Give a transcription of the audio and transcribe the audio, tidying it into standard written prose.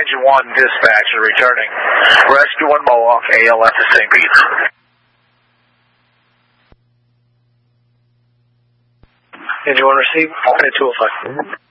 Engine 1 dispatch is returning. Rescue 1 Mohawk, ALF to St. Pete. Engine 1 received, 205.